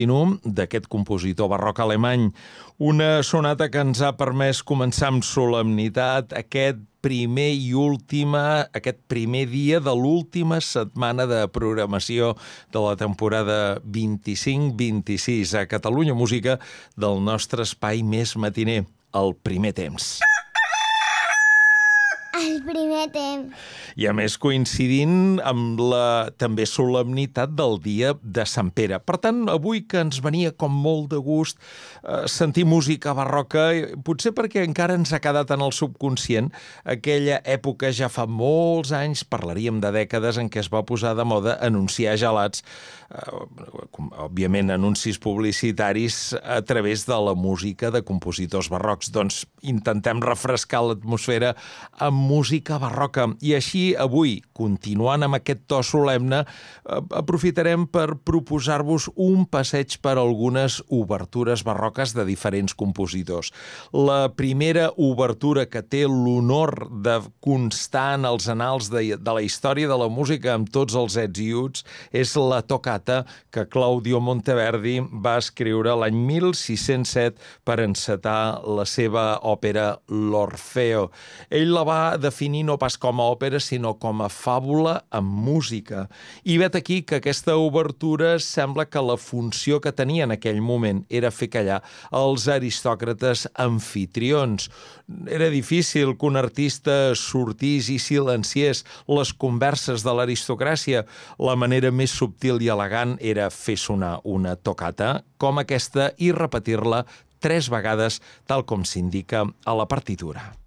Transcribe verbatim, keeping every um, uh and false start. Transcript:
Continuum d'aquest compositor barroc alemany, una sonata que ens ha permès començar amb solemnitat aquest primer i última, aquest primer dia de l'última setmana de programació de la temporada vint-i-cinc vint-i-sis a Catalunya Música del nostre espai més matiner, el primer temps. El primer temps. I a més coincidint amb la també solemnitat del dia de Sant Pere. Per tant, avui que ens venia com molt de gust eh, sentir música barroca, potser perquè encara ens ha quedat en el subconscient aquella època ja fa molts anys, parlaríem de dècades, en què es va posar de moda anunciar gelats, eh, òbviament anuncis publicitaris a través de la música de compositors barrocs. Doncs intentem refrescar l'atmosfera amb música barroca. I així avui, continuant amb aquest to solemne, aprofitarem per proposar-vos un passeig per algunes obertures barroques de diferents compositors. La primera obertura que té l'honor de constar en els annals de, de la història de la música amb tots els ets i uts és la toccata que Claudio Monteverdi va escriure l'any mil sis-cents set per encetar la seva òpera L'Orfeo. Ell la va definir no pas com a òpera, sinó com a fàbula amb música. I vet aquí que aquesta obertura sembla que la funció que tenia en aquell moment era fer callar els aristòcrates amfitrions. Era difícil que un artista sortís i silenciés les converses de l'aristocràcia. La manera més subtil i elegant era fer sonar una toccata com aquesta i repetir-la tres vegades, tal com s'indica a la partitura.